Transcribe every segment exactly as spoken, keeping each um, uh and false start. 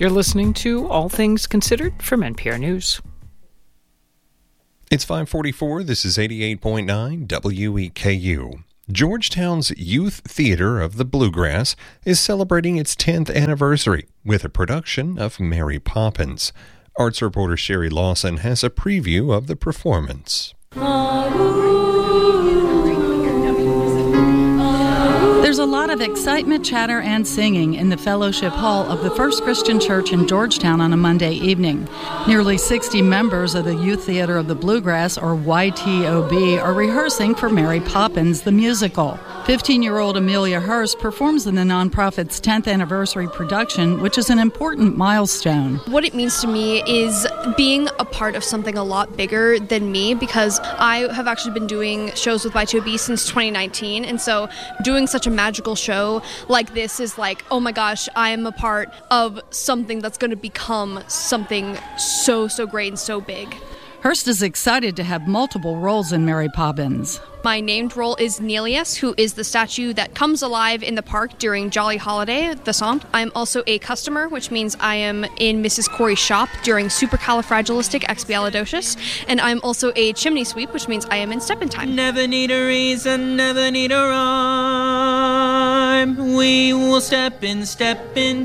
You're listening to All Things Considered from N P R News. It's five forty-four. This is eighty-eight point nine W E K U. Georgetown's Youth Theater of the Bluegrass is celebrating its tenth anniversary with a production of Mary Poppins. Arts reporter Sherry Lawson has a preview of the performance. There's a lot of excitement, chatter, and singing in the Fellowship Hall of the First Christian Church in Georgetown on a Monday evening. Nearly sixty members of the Youth Theater of the Bluegrass, or Y T O B, are rehearsing for Mary Poppins, the musical. fifteen-year-old Amelia Hurst performs in the nonprofit's tenth anniversary production, which is an important milestone. What it means to me is being a part of something a lot bigger than me, because I have actually been doing shows with Y T O B since twenty nineteen, and so doing such a magical show like this is like, oh my gosh, I am a part of something that's going to become something so, so great and so big. Hurst is excited to have multiple roles in Mary Poppins. My named role is Nelius, who is the statue that comes alive in the park during Jolly Holiday, the song. I'm also a customer, which means I am in Missus Corey's shop during Supercalifragilisticexpialidocious, and I'm also a chimney sweep, which means I am in Step in Time. Never need a reason, never need a rhyme. We will step in, step in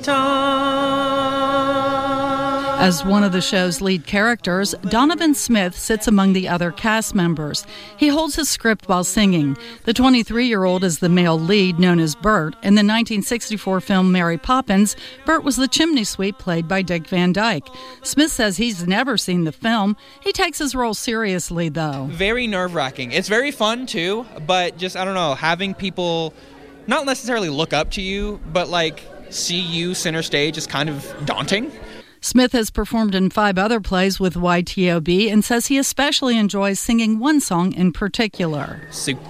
time. As one of the show's lead characters, Donovan Smith sits among the other cast members. He holds his script while singing. The twenty-three-year-old is the male lead, known as Bert. In the nineteen sixty-four film Mary Poppins, Bert was the chimney sweep played by Dick Van Dyke. Smith says he's never seen the film. He takes his role seriously, though. Very nerve-wracking. It's very fun, too, but just, I don't know, having people not necessarily look up to you, but, like, see you center stage is kind of daunting. Smith has performed in five other plays with Y T O B and says he especially enjoys singing one song in particular.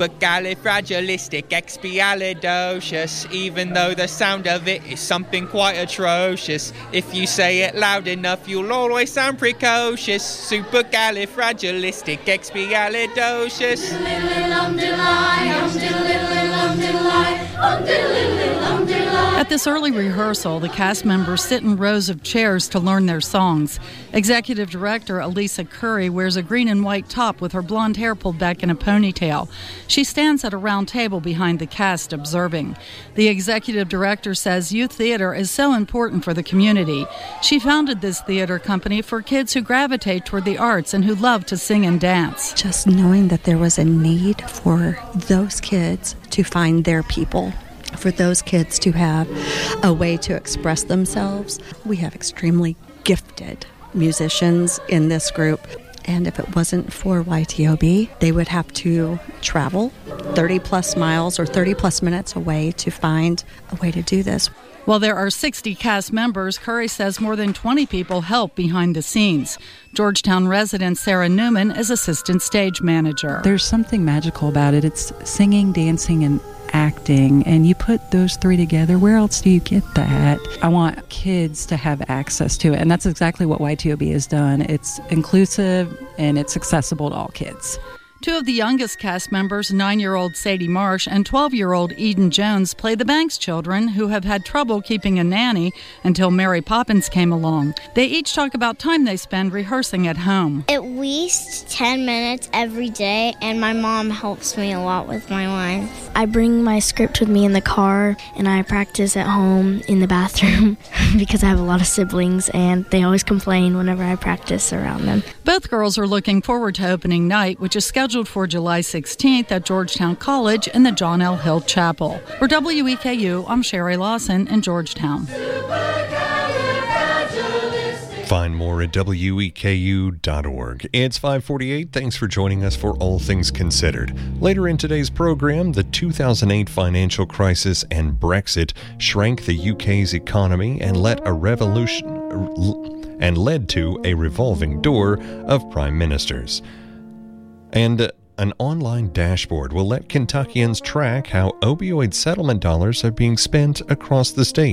Supercalifragilisticexpialidocious, even though the sound of it is something quite atrocious. If you say it loud enough, you'll always sound precocious. Supercalifragilisticexpialidocious. At this early rehearsal, the cast members sit in rows of chairs to learn their songs. Executive Director Elisa Curry wears a green and white top with her blonde hair pulled back in a ponytail. She stands at a round table behind the cast observing. The Executive Director says youth theater is so important for the community. She founded this theater company for kids who gravitate toward the arts and who love to sing and dance. Just knowing that there was a need for those kids to find their people, for those kids to have a way to express themselves. We have extremely gifted musicians in this group, and if it wasn't for Y T O B, they would have to travel thirty plus miles or thirty plus minutes away to find a way to do this. While there are sixty cast members, Curry says more than twenty people help behind the scenes. Georgetown resident Sarah Newman is assistant stage manager. There's something magical about it. It's singing, dancing, and acting, and you put those three together. Where else do you get that? I want kids to have access to it, and that's exactly what Y T O B has done. It's inclusive and it's accessible to all kids. Two of the youngest cast members, nine-year-old Sadie Marsh and twelve-year-old Eden Jones, play the Banks children who have had trouble keeping a nanny until Mary Poppins came along. They each talk about time they spend rehearsing at home. At least ten minutes every day, and my mom helps me a lot with my lines. I bring my script with me in the car, and I practice at home in the bathroom because I have a lot of siblings, and they always complain whenever I practice around them. Both girls are looking forward to opening night, which is scheduled for July sixteenth at Georgetown College in the John L. Hill Chapel. For W E K U, I'm Sherry Lawson in Georgetown. Find more at W E K U dot org. It's five forty-eight. Thanks for joining us for All Things Considered. Later in today's program, the two thousand eight financial crisis and Brexit shrank the U K's economy and led a revolution and led to a revolving door of prime ministers. And an online dashboard will let Kentuckians track how opioid settlement dollars are being spent across the state.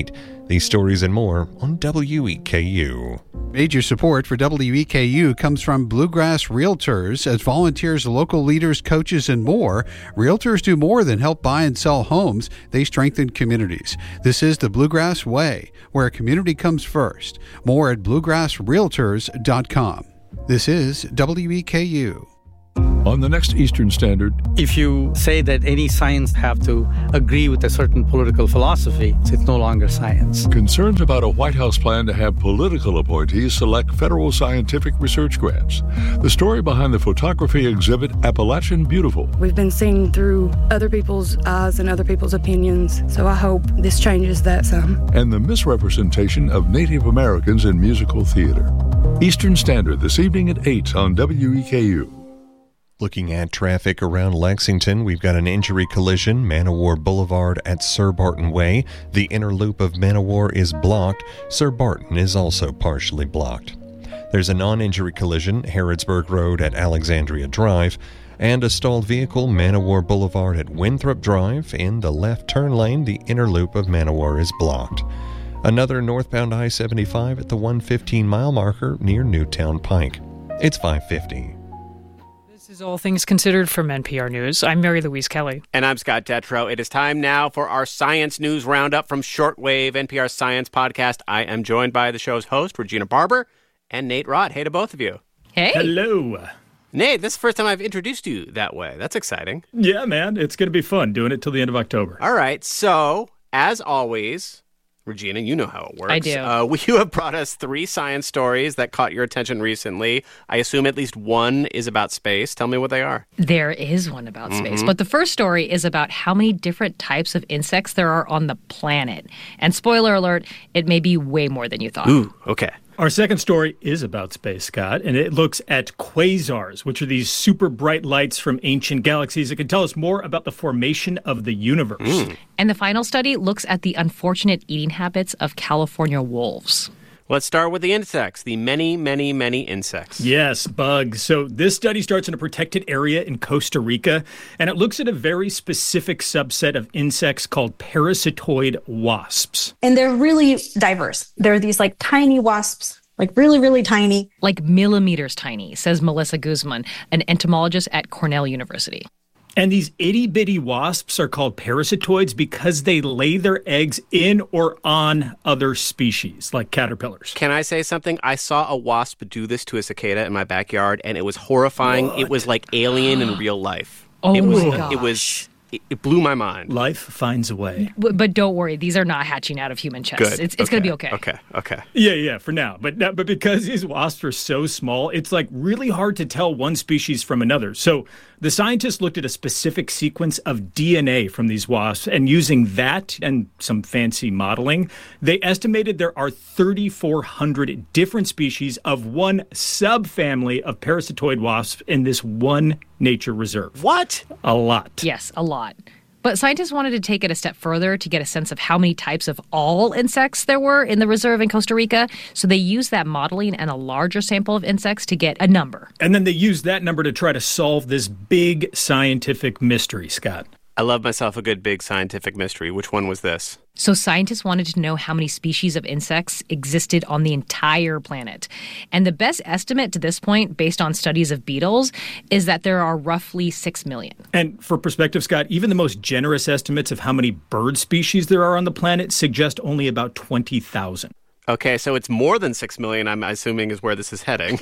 These stories and more on W E K U. Major support for W E K U comes from Bluegrass Realtors. As volunteers, local leaders, coaches, and more, realtors do more than help buy and sell homes. They strengthen communities. This is the Bluegrass Way, where a community comes first. More at bluegrass realtors dot com. This is W E K U. On the next Eastern Standard, if you say that any science have to agree with a certain political philosophy, it's no longer science. Concerns about a White House plan to have political appointees select federal scientific research grants. The story behind the photography exhibit Appalachian Beautiful. We've been seeing through other people's eyes and other people's opinions, so I hope this changes that some. And the misrepresentation of Native Americans in musical theater. Eastern Standard this evening at eight on W E K U. Looking at traffic around Lexington, we've got an injury collision, Manowar Boulevard at Sir Barton Way. The inner loop of Manowar is blocked. Sir Barton is also partially blocked. There's a non-injury collision, Harrodsburg Road at Alexandria Drive, and a stalled vehicle, Manowar Boulevard at Winthrop Drive. In the left turn lane, the inner loop of Manowar is blocked. Another northbound I seventy-five at the one fifteen mile marker near Newtown Pike. It's five fifty. This is All Things Considered from N P R News. I'm Mary Louise Kelly. And I'm Scott Detrow. It is time now for our Science News Roundup from Shortwave, N P R Science Podcast. I am joined by the show's host, Regina Barber, and Nate Rott. Hey to both of you. Hey. Hello. Nate, this is the first time I've introduced you that way. That's exciting. Yeah, man. It's going to be fun doing it till the end of October. All right. So, as always, Regina, you know how it works. I do. Uh, we, you have brought us three science stories that caught your attention recently. I assume at least one is about space. Tell me what they are. There is one about Mm-hmm. space, but the first story is about how many different types of insects there are on the planet. And spoiler alert, it may be way more than you thought. Ooh, okay. Our second story is about space, Scott, and it looks at quasars, which are these super bright lights from ancient galaxies that can tell us more about the formation of the universe. Mm. And the final study looks at the unfortunate eating habits of California wolves. Let's start with the insects, the many, many, many insects. Yes, bugs. So this study starts in a protected area in Costa Rica, and it looks at a very specific subset of insects called parasitoid wasps. And they're really diverse. They're these like tiny wasps, like really, really tiny. Like millimeters tiny, says Melissa Guzman, an entomologist at Cornell University. And these itty-bitty wasps are called parasitoids because they lay their eggs in or on other species, like caterpillars. Can I say something? I saw a wasp do this to a cicada in my backyard, and it was horrifying. What? It was like Alien in real life. Oh, it was, my gosh. It was... It blew my mind. Life finds a way. But, but don't worry, these are not hatching out of human chests. Good. It's, it's okay. going to be okay. Okay, okay. Yeah, yeah, for now. But but because these wasps are so small, it's like really hard to tell one species from another. So the scientists looked at a specific sequence of D N A from these wasps, and using that and some fancy modeling, they estimated there are thirty-four hundred different species of one subfamily of parasitoid wasps in this one nature reserve. What? A lot. Yes, a lot. But scientists wanted to take it a step further to get a sense of how many types of all insects there were in the reserve in Costa Rica. So they used that modeling and a larger sample of insects to get a number. And then they used that number to try to solve this big scientific mystery, Scott. I love myself a good big scientific mystery. Which one was this? So scientists wanted to know how many species of insects existed on the entire planet. And the best estimate to this point, based on studies of beetles, is that there are roughly six million. And for perspective, Scott, even the most generous estimates of how many bird species there are on the planet suggest only about twenty thousand. Okay, so it's more than six million, I'm assuming, is where this is heading.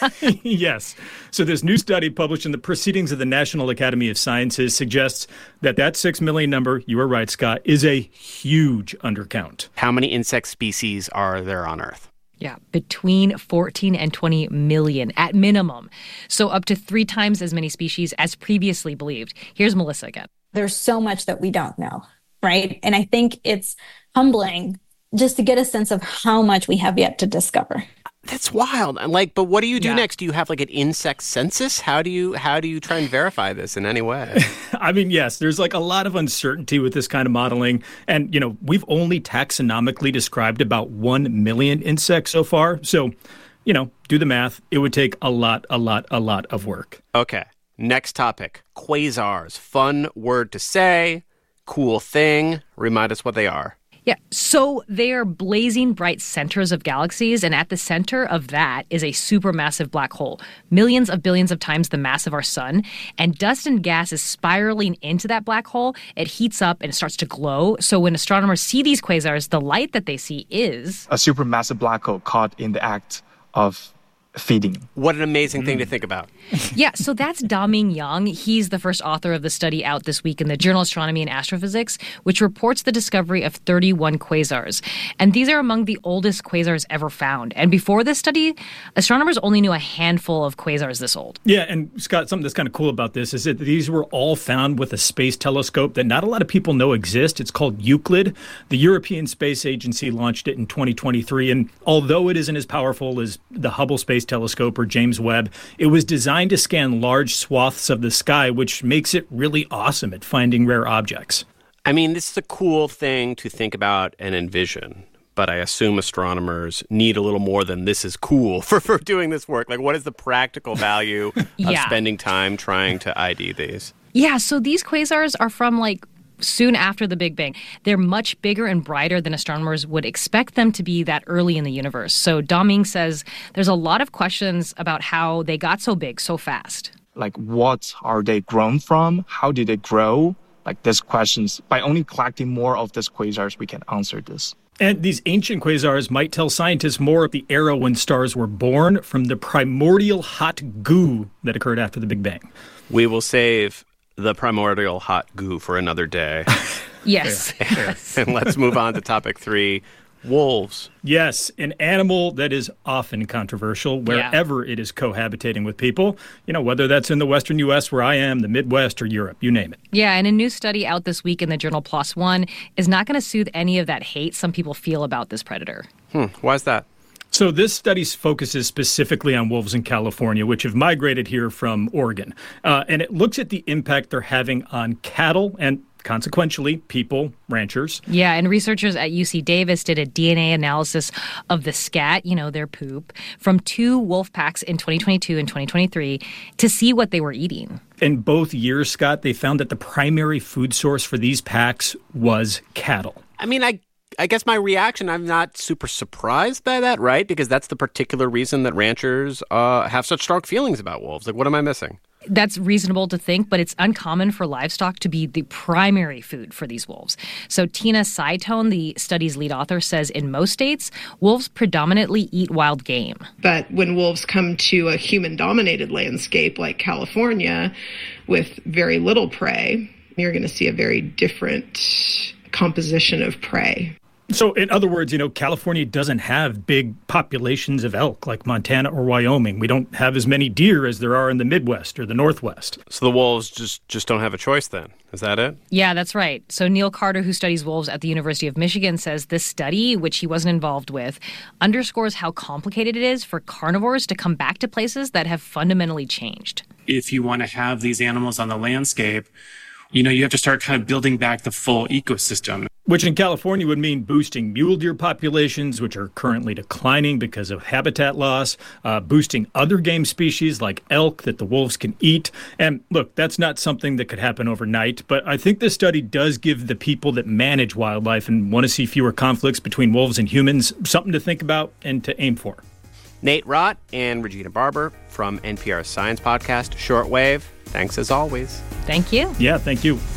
Yes. So this new study published in the Proceedings of the National Academy of Sciences suggests that that six million number, you are right, Scott, is a huge undercount. How many insect species are there on Earth? Yeah, between fourteen and twenty million at minimum. So up to three times as many species as previously believed. Here's Melissa again. There's so much that we don't know, right? And I think it's humbling just to get a sense of how much we have yet to discover. That's wild. And like, but what do you do Yeah. next? Do you have like an insect census? How do you how do you try and verify this in any way? I mean, yes, there's like a lot of uncertainty with this kind of modeling. And, you know, we've only taxonomically described about one million insects so far. So, you know, do the math. It would take a lot, a lot, a lot of work. Okay. Next topic. Quasars. Fun word to say. Cool thing. Remind us what they are. Yeah, so they are blazing bright centers of galaxies, and at the center of that is a supermassive black hole, millions of billions of times the mass of our sun, and dust and gas is spiraling into that black hole. It heats up and it starts to glow, so when astronomers see these quasars, the light that they see is a supermassive black hole caught in the act of feeding. What an amazing mm. thing to think about. Yeah, so that's Da-Ming Yang. He's the first author of the study out this week in the journal Astronomy and Astrophysics, which reports the discovery of thirty-one quasars. And these are among the oldest quasars ever found. And before this study, astronomers only knew a handful of quasars this old. Yeah, and Scott, something that's kind of cool about this is that these were all found with a space telescope that not a lot of people know exists. It's called Euclid. The European Space Agency launched it in twenty twenty-three, and although it isn't as powerful as the Hubble Space Telescope or James Webb, it was designed to scan large swaths of the sky, which makes it really awesome at finding rare objects. I mean, this is a cool thing to think about and envision, but I assume astronomers need a little more than this is cool for, for doing this work. Like, what is the practical value yeah. of spending time trying to I D these? Yeah, so these quasars are from, like, soon after the Big Bang. They're much bigger and brighter than astronomers would expect them to be that early in the universe. So Da-Ming says there's a lot of questions about how they got so big so fast. Like, what are they grown from? How did they grow? Like, these questions. By only collecting more of these quasars, we can answer this. And these ancient quasars might tell scientists more of the era when stars were born from the primordial hot goo that occurred after the Big Bang. We will save the primordial hot goo for another day. Yes. And let's move on to topic three, wolves. Yes, an animal that is often controversial wherever yeah. it is cohabitating with people, you know, whether that's in the western U S where I am, the Midwest, or Europe, you name it. Yeah, and a new study out this week in the journal PLOS One is not going to soothe any of that hate some people feel about this predator. Hmm, why is that? So this study focuses specifically on wolves in California, which have migrated here from Oregon. Uh, and it looks at the impact they're having on cattle and, consequentially, people, ranchers. Yeah, and researchers at U C Davis did a D N A analysis of the scat, you know, their poop, from two wolf packs in twenty twenty-two and twenty twenty-three to see what they were eating. In both years, Scott, they found that the primary food source for these packs was cattle. I mean, I I guess my reaction, I'm not super surprised by that, right? Because that's the particular reason that ranchers uh, have such strong feelings about wolves. Like, what am I missing? That's reasonable to think, but it's uncommon for livestock to be the primary food for these wolves. So Tina Saitone, the study's lead author, says in most states, wolves predominantly eat wild game. But when wolves come to a human-dominated landscape like California with very little prey, you're going to see a very different composition of prey. So, in other words, you know, California doesn't have big populations of elk like Montana or Wyoming. We don't have as many deer as there are in the Midwest or the Northwest. So the wolves just, just don't have a choice then. Is that it? Yeah, that's right. So Neil Carter, who studies wolves at the University of Michigan, says this study, which he wasn't involved with, underscores how complicated it is for carnivores to come back to places that have fundamentally changed. If you want to have these animals on the landscape, you know, you have to start kind of building back the full ecosystem. Which in California would mean boosting mule deer populations, which are currently declining because of habitat loss, uh, boosting other game species like elk that the wolves can eat. And look, that's not something that could happen overnight, but I think this study does give the people that manage wildlife and want to see fewer conflicts between wolves and humans something to think about and to aim for. Nate Rott and Regina Barber from N P R's science podcast, Shortwave. Thanks as always. Thank you. Yeah, thank you.